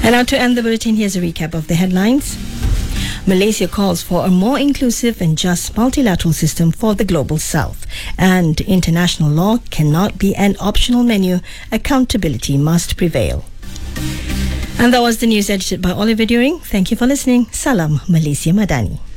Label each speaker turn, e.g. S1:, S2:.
S1: And now to end the bulletin, here's a recap of the headlines. Malaysia calls for a more inclusive and just multilateral system for the global south. And international law cannot be an optional menu. Accountability must prevail. And that was the news edited by Oliver During. Thank you for listening. Salam Malaysia Madani.